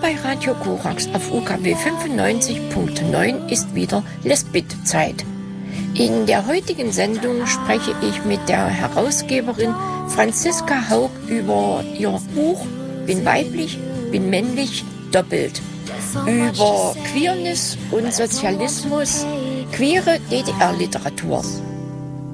bei Radio Korax auf UKW 95.9 ist wieder Lesbit-Zeit. In der heutigen Sendung spreche ich mit der Herausgeberin Franziska Haug über ihr Buch Bin weiblich, bin männlich, doppelt. Über Queerness und Sozialismus, queere DDR-Literatur.